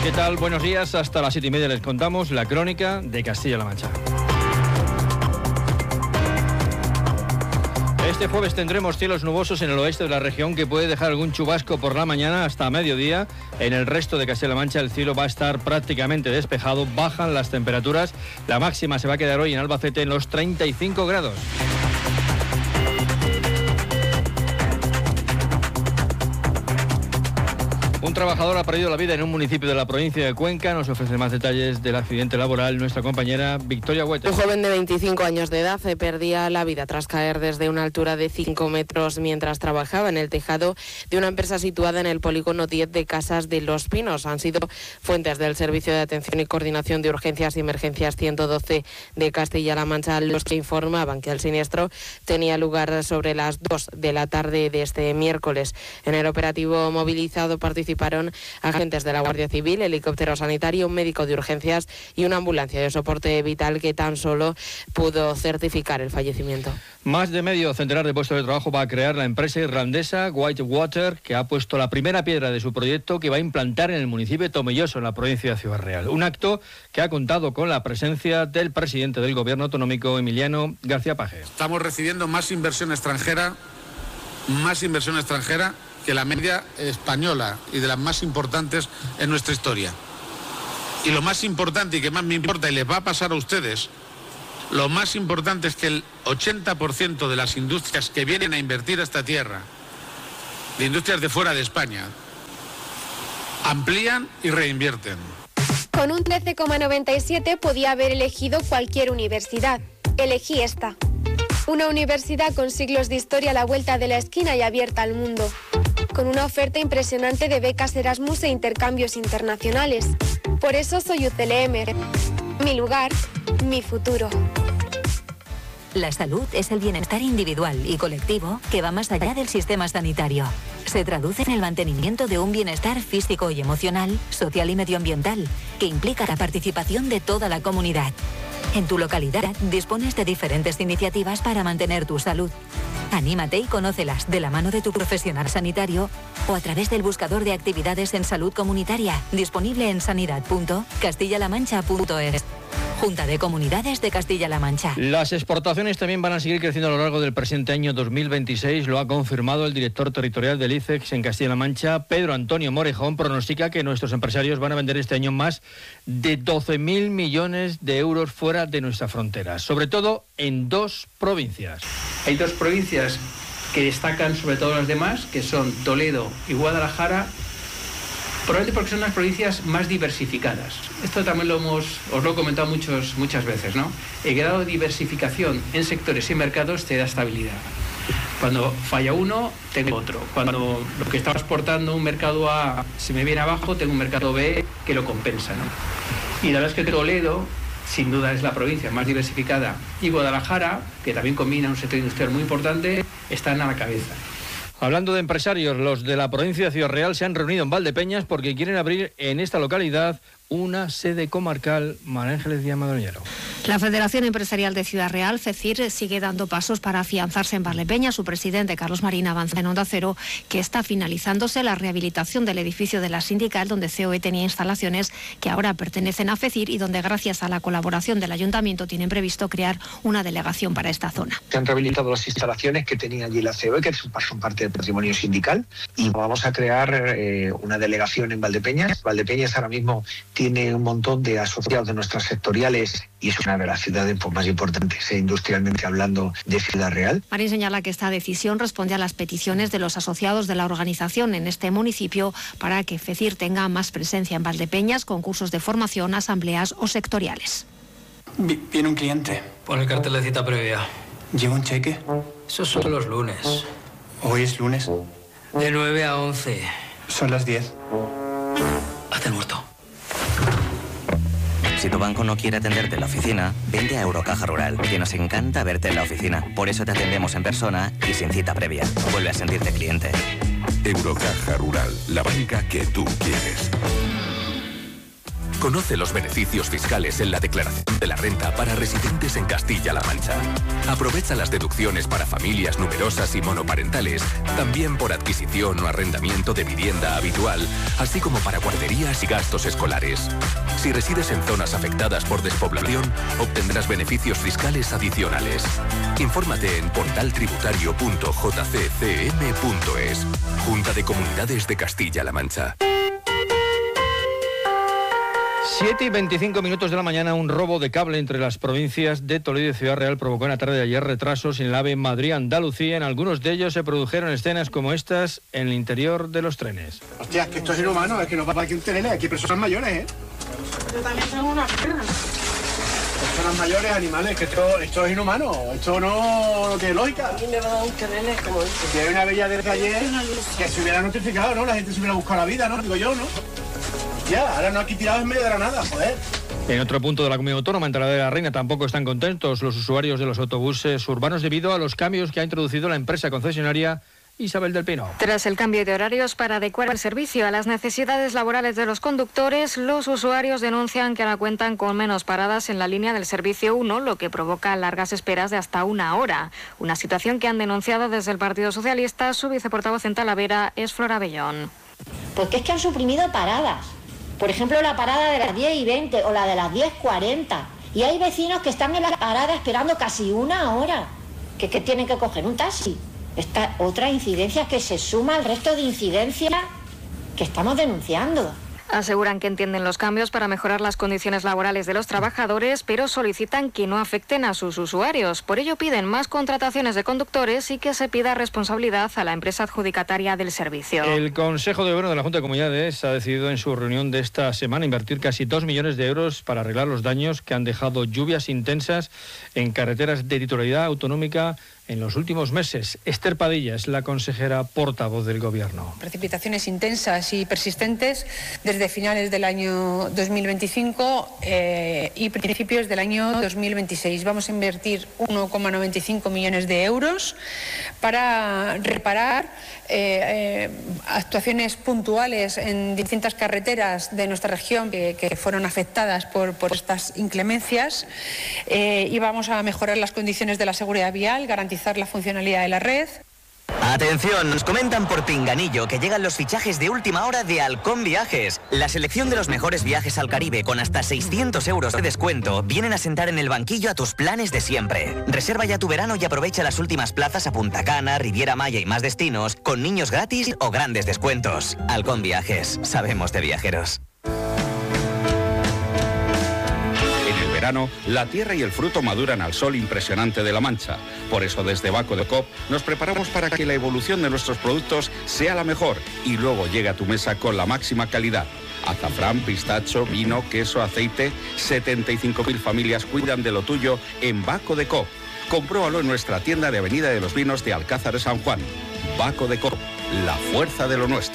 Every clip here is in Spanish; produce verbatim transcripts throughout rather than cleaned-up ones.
¿Qué tal? Buenos días. Hasta las siete y media les contamos la crónica de Castilla-La Mancha. Este jueves tendremos cielos nubosos en el oeste de la región que puede dejar algún chubasco por la mañana hasta mediodía. En el resto de Castilla-La Mancha el cielo va a estar prácticamente despejado, bajan las temperaturas. La máxima se va a quedar hoy en Albacete en los treinta y cinco grados. Un trabajador ha perdido la vida en un municipio de la provincia de Cuenca. Nos ofrece más detalles del accidente laboral nuestra compañera Victoria Huete. Un joven de veinticinco años de edad perdía la vida tras caer desde una altura de cinco metros mientras trabajaba en el tejado de una empresa situada en el polígono diez de Casas de los Pinos. Han sido fuentes del Servicio de Atención y Coordinación de Urgencias y Emergencias ciento doce de Castilla-La Mancha los que informaban que el siniestro tenía lugar sobre las dos de la tarde de este miércoles. En el operativo movilizado participaron Participaron agentes de la Guardia Civil, helicóptero sanitario, un médico de urgencias y una ambulancia de soporte vital que tan solo pudo certificar el fallecimiento. Más de medio centenar de puestos de trabajo va a crear la empresa irlandesa Whitewater, que ha puesto la primera piedra de su proyecto que va a implantar en el municipio de Tomelloso, en la provincia de Ciudad Real. Un acto que ha contado con la presencia del presidente del Gobierno autonómico, Emiliano García Paje. Estamos recibiendo más inversión extranjera, más inversión extranjera que la media española y de las más importantes en nuestra historia. Y lo más importante y que más me importa y les va a pasar a ustedes, lo más importante es que el ochenta por ciento de las industrias que vienen a invertir a esta tierra, de industrias de fuera de España, amplían y reinvierten. Con un trece coma noventa y siete podía haber elegido cualquier universidad. Elegí esta. Una universidad con siglos de historia a la vuelta de la esquina y abierta al mundo. Con una oferta impresionante de becas Erasmus e intercambios internacionales. Por eso soy U C L M. Mi lugar, mi futuro. La salud es el bienestar individual y colectivo que va más allá del sistema sanitario. Se traduce en el mantenimiento de un bienestar físico y emocional, social y medioambiental, que implica la participación de toda la comunidad. En tu localidad dispones de diferentes iniciativas para mantener tu salud. Anímate y conócelas de la mano de tu profesional sanitario o a través del buscador de actividades en salud comunitaria, disponible en sanidad punto castilla la mancha punto es. Junta de Comunidades de Castilla-La Mancha. Las exportaciones también van a seguir creciendo a lo largo del presente año dos mil veintiséis, lo ha confirmado el director territorial del I C E X en Castilla-La Mancha, Pedro Antonio Morejón. Pronostica que nuestros empresarios van a vender este año más de doce mil millones de euros fuera de nuestra frontera, sobre todo en dos provincias. Hay dos provincias que destacan sobre todo las demás, que son Toledo y Guadalajara, probablemente porque son las provincias más diversificadas. Esto también lo hemos, os lo he comentado muchos, muchas veces, ¿no? El grado de diversificación en sectores y mercados te da estabilidad. Cuando falla uno, tengo otro. Cuando lo que estaba exportando un mercado A se me viene abajo, tengo un mercado B que lo compensa, ¿no? Y la verdad es que Toledo, sin duda, es la provincia más diversificada. Y Guadalajara, que también combina un sector industrial muy importante, están a la cabeza. Hablando de empresarios, los de la provincia de Ciudad Real se han reunido en Valdepeñas porque quieren abrir en esta localidad una sede comarcal. María Ángeles Díaz Madroñero. La Federación Empresarial de Ciudad Real, FECIR, sigue dando pasos para afianzarse en Valdepeñas. Su presidente, Carlos Marín, avanza en Onda Cero que está finalizándose la rehabilitación del edificio de la sindical, donde C O E tenía instalaciones que ahora pertenecen a FECIR y donde, gracias a la colaboración del ayuntamiento, tienen previsto crear una delegación para esta zona. Se han rehabilitado las instalaciones que tenía allí la C O E, que son parte del patrimonio sindical, y vamos a crear eh, una delegación en Valdepeñas. Valdepeñas ahora mismo tiene un montón de asociados de nuestras sectoriales y es una de las ciudades pues, más importantes, eh, industrialmente hablando, de Ciudad Real. Marín señala que esta decisión responde a las peticiones de los asociados de la organización en este municipio para que FECIR tenga más presencia en Valdepeñas, con cursos de formación, asambleas o sectoriales. Viene un cliente. Pon el cartel de cita previa. ¿Lleva un cheque? Esos son los lunes. ¿Hoy es lunes? De nueve a once. Son las diez. Hazte el muerto. Si tu banco no quiere atenderte en la oficina, vente a Eurocaja Rural, que nos encanta verte en la oficina. Por eso te atendemos en persona y sin cita previa. Vuelve a sentirte cliente. Eurocaja Rural, la banca que tú quieres. Conoce los beneficios fiscales en la declaración de la renta para residentes en Castilla-La Mancha. Aprovecha las deducciones para familias numerosas y monoparentales, también por adquisición o arrendamiento de vivienda habitual, así como para guarderías y gastos escolares. Si resides en zonas afectadas por despoblación, obtendrás beneficios fiscales adicionales. Infórmate en portal tributario punto j c c m punto es. Junta de Comunidades de Castilla-La Mancha. siete y veinticinco minutos de la mañana, un robo de cable entre las provincias de Toledo y Ciudad Real provocó en la tarde de ayer retrasos en el AVE Madrid-Andalucía. En algunos de ellos se produjeron escenas como estas en el interior de los trenes. Hostia, es que esto es inhumano, es que no va para aquí un tren, aquí hay personas mayores, ¿eh? Yo también tengo una pierna. Personas mayores, animales, que esto, esto es inhumano, esto no, no tiene lógica. A mí me va a dar un tren, como dice. Si hay una bella desde ayer que se hubiera notificado, ¿no? La gente se hubiera buscado la vida, ¿no? Digo yo, ¿no? Ya, ahora no aquí tirados en medio de la nada, joder. En otro punto de la comunidad autónoma, en Talavera de la Reina, tampoco están contentos los usuarios de los autobuses urbanos debido a los cambios que ha introducido la empresa concesionaria Isabel del Pino. Tras el cambio de horarios para adecuar el servicio a las necesidades laborales de los conductores, los usuarios denuncian que ahora cuentan con menos paradas en la línea del servicio uno, lo que provoca largas esperas de hasta una hora. Una situación que han denunciado desde el Partido Socialista. Su viceportavoz en Talavera es Flora Bellón. Porque es que han suprimido paradas. Por ejemplo, la parada de las diez y veinte o la de las diez cuarenta. Y hay vecinos que están en la parada esperando casi una hora. Que, que tienen que coger un taxi. Esta otra incidencia que se suma al resto de incidencias que estamos denunciando. Aseguran que entienden los cambios para mejorar las condiciones laborales de los trabajadores, pero solicitan que no afecten a sus usuarios. Por ello piden más contrataciones de conductores y que se pida responsabilidad a la empresa adjudicataria del servicio. El Consejo de Gobierno de la Junta de Comunidades ha decidido en su reunión de esta semana invertir casi dos millones de euros para arreglar los daños que han dejado lluvias intensas en carreteras de titularidad autonómica en los últimos meses. Esther Padilla es la consejera portavoz del Gobierno. Precipitaciones intensas y persistentes desde finales del año dos mil veinticinco eh, y principios del año dos mil veintiséis. Vamos a invertir uno coma noventa y cinco millones de euros para reparar eh, eh, actuaciones puntuales en distintas carreteras de nuestra región que, que fueron afectadas por, por estas inclemencias eh, y vamos a mejorar las condiciones de la seguridad vial, garantizar la funcionalidad de la red. Atención, nos comentan por Pinganillo que llegan los fichajes de última hora de Halcón Viajes. La selección de los mejores viajes al Caribe con hasta seiscientos euros de descuento vienen a sentar en el banquillo a tus planes de siempre. Reserva ya tu verano y aprovecha las últimas plazas a Punta Cana, Riviera Maya y más destinos con niños gratis o grandes descuentos. Halcón Viajes, sabemos de viajeros. Verano, la tierra y el fruto maduran al sol impresionante de La Mancha. Por eso desde Baco de Coop nos preparamos para que la evolución de nuestros productos sea la mejor y luego llegue a tu mesa con la máxima calidad. Azafrán, pistacho, vino, queso, aceite, setenta y cinco mil familias cuidan de lo tuyo en Baco de Coop. Compruébalo en nuestra tienda de Avenida de los Vinos de Alcázar de San Juan. Baco de Coop, la fuerza de lo nuestro.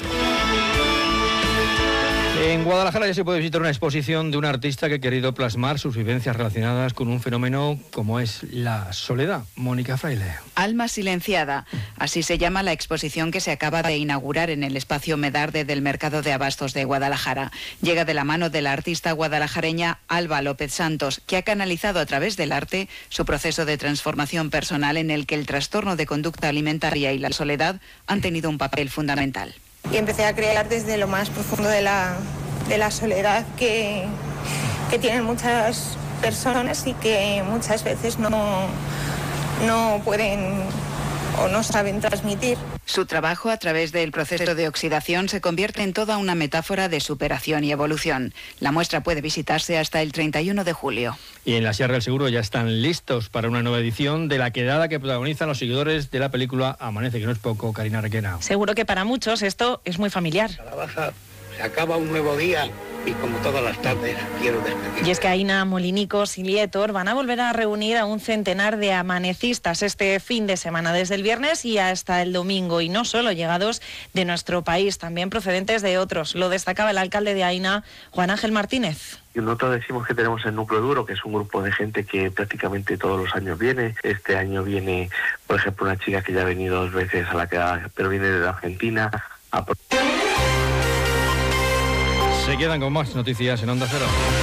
En Guadalajara ya se puede visitar una exposición de un artista que ha querido plasmar sus vivencias relacionadas con un fenómeno como es la soledad. Mónica Fraile. Alma silenciada. Así se llama la exposición que se acaba de inaugurar en el espacio Medarde del Mercado de Abastos de Guadalajara. Llega de la mano de la artista guadalajareña Alba López Santos, que ha canalizado a través del arte su proceso de transformación personal en el que el trastorno de conducta alimentaria y la soledad han tenido un papel fundamental. Y empecé a crear desde lo más profundo de la, de la soledad que, que tienen muchas personas y que muchas veces no, no pueden o no saben transmitir. Su trabajo a través del proceso de oxidación se convierte en toda una metáfora de superación y evolución. La muestra puede visitarse hasta el treinta y uno de julio. Y en la Sierra del Seguro ya están listos para una nueva edición de La Quedada que protagonizan los seguidores de la película Amanece, que no es poco, Karina Requena. Seguro que para muchos esto es muy familiar. Calabaza, se acaba un nuevo día y como todas las tardes quiero despedir. Y es que Aina, Molinicos y Lietor van a volver a reunir a un centenar de amanecistas este fin de semana, desde el viernes y hasta el domingo, y no solo llegados de nuestro país, también procedentes de otros. Lo destacaba el alcalde de Aina, Juan Ángel Martínez. Y nosotros decimos que tenemos el núcleo duro, que es un grupo de gente que prácticamente todos los años viene. Este año viene, por ejemplo, una chica que ya ha venido dos veces a la quedada, pero viene de Argentina. A... Se quedan con más noticias en Onda Cero.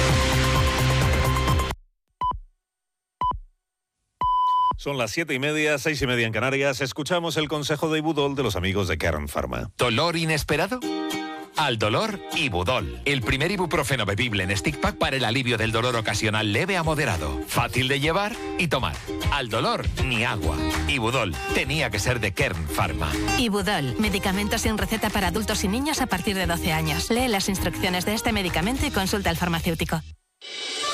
Son las siete y media, seis y media en Canarias. Escuchamos el consejo de Ibudol de los amigos de Kern Pharma. ¿Dolor inesperado? Al dolor, Ibudol. El primer ibuprofeno bebible en stick pack para el alivio del dolor ocasional leve a moderado. Fácil de llevar y tomar. Al dolor, ni agua. Ibudol. Tenía que ser de Kern Pharma. Ibudol. Medicamento sin receta para adultos y niños a partir de doce años. Lee las instrucciones de este medicamento y consulta al farmacéutico.